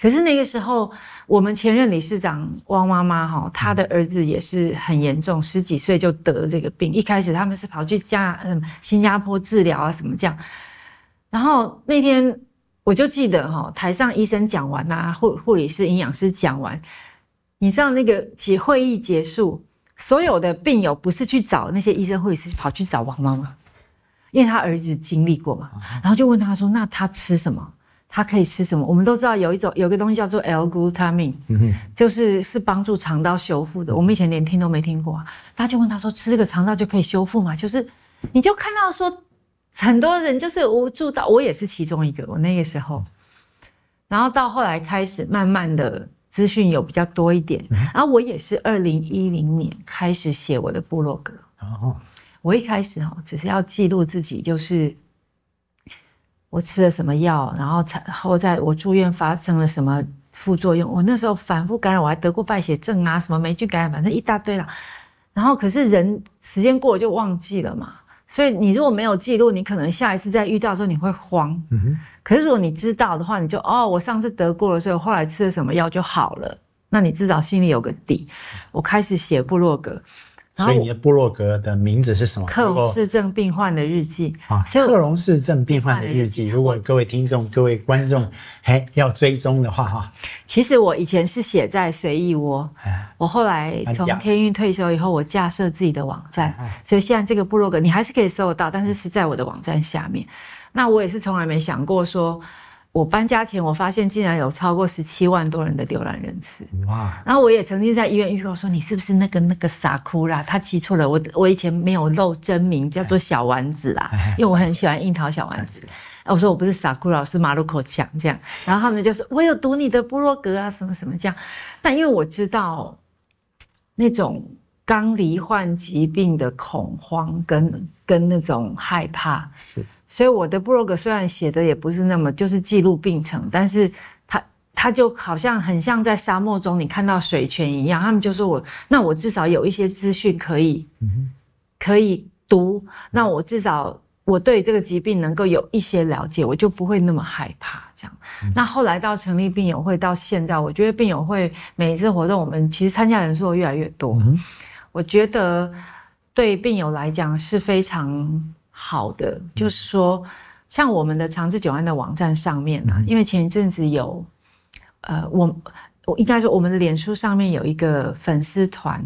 可是那个时候，我们前任理事长汪妈妈她的儿子也是很严重，10几岁就得这个病。一开始他们是跑去新加坡治疗啊什么这样。然后那天我就记得台上医生讲完啊，护理师、营养师讲完，你知道那个会议结束，所有的病友不是去找那些医生、护理师，跑去找汪妈妈，因为他儿子经历过嘛，然后就问他说：“那他吃什么？”他可以吃什么？我们都知道有个东西叫做 L-glutamine，就是帮助肠道修复的。我们以前连听都没听过啊。他就问他说：“吃这个肠道就可以修复吗？”就是你就看到说，很多人就是无助到，我也是其中一个。我那个时候，然后到后来开始慢慢的资讯有比较多一点，然后我也是2010年开始写我的部落格。我一开始只是要记录自己，就是我吃了什么药，然后在我住院发生了什么副作用。我那时候反复感染，我还得过败血症啊，什么霉菌感染，反正一大堆啦。然后可是人时间过了就忘记了嘛，所以你如果没有记录，你可能下一次再遇到的时候你会慌。可是如果你知道的话，你就我上次得过了，所以我后来吃了什么药就好了。那你至少心里有个底。我开始写部落格。 所以你的部落格的名字是什么？ 克隆氏症病患的日记。 克隆氏症病患的日记。如果各位听众、各位观众要追踪的话其实我以前是写在随意窝，我后来从天运退休以后，我架设自己的网站，所以现在这个部落格你还是可以搜得到，但是是在我的网站下面。那我也是从来没想过说，我搬家前我发现竟然有超过17万多人的浏览人次。哇！然后我也曾经在医院遇到说，你是不是那个傻哭啦？他记错了，我以前没有露真名，叫做小丸子啦，因为我很喜欢樱桃小丸子。我说我不是傻哭老师，马路口讲这样。然后他们就说我有读你的部落格啊，什么什么这样。但因为我知道那种刚罹患疾病的恐慌跟那种害怕，是。所以我的部落格虽然写的也不是那么就是记录病程，但是它就好像很像在沙漠中你看到水泉一样。他们就说我至少有一些资讯可以读，那我至少我对这个疾病能够有一些了解，我就不会那么害怕这样。那后来到成立病友会到现在，我觉得病友会每一次活动我们其实参加人数越来越多，我觉得对病友来讲是非常好的，就是说像我们的长治久安的网站上面因为前一阵子有我应该说我们的脸书上面有一个粉丝团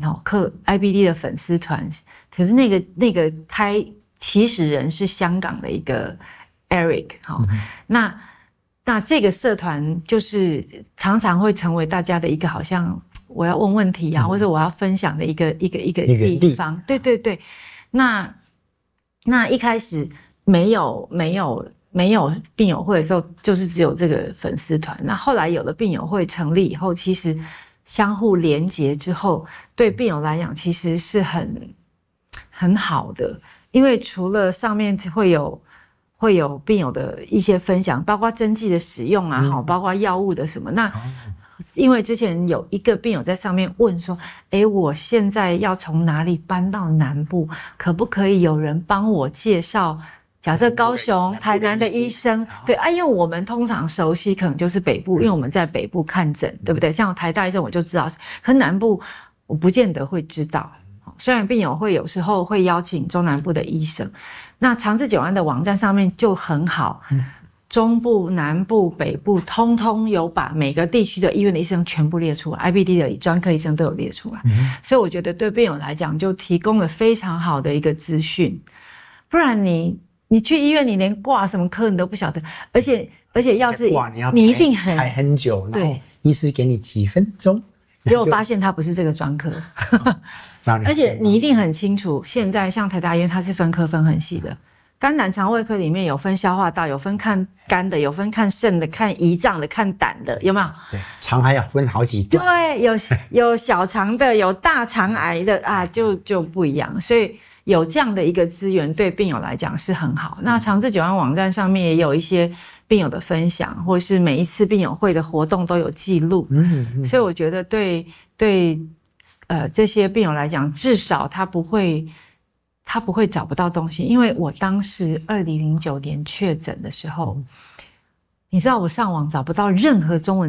IBD 的粉丝团，可是那个开起始人是香港的一个 Eric 那这个社团就是常常会成为大家的一个好像我要问问题或者我要分享的一个地方。对对对，那一开始没有病友会的时候，就是只有这个粉丝团。那后来有了病友会成立以后，其实相互连结之后，对病友来讲其实是很好的，因为除了上面会有病友的一些分享，包括针剂的使用包括药物的什么那。因为之前有一个病友在上面问说，我现在要从哪里搬到南部，可不可以有人帮我介绍？假设高雄、台南的医生，对因为我们通常熟悉可能就是北部，因为我们在北部看诊，对不对？像台大医生我就知道，可是南部我不见得会知道。虽然病友会有时候会邀请中南部的医生，那长治久安的网站上面就很好。中部、南部、北部通通有把每个地区的医院的医生全部列出来 ，IBD 的专科医生都有列出来，所以我觉得对病友来讲就提供了非常好的一个资讯。不然你去医院，你连挂什么科你都不晓得，而且要是你一定排很久，对，医师给你几分钟， 结果发现他不是这个专科，而且你一定很清楚，现在像台大医院它是分科分很细的。肝胆肠胃科里面有分消化道，有分看肝的，有分看肾的，看胰脏的，看胆的，有没有？ 对，肠还要分好几段。 对，有小肠的，有大肠癌的就不一样。所以有这样的一个资源，对病友来讲是很好。那长治久安网站上面也有一些病友的分享，或是每一次病友会的活动都有记录。所以我觉得对这些病友来讲，至少他不会找不到东西，因为我当时2009年确诊的时候，你知道我上网找不到任何中文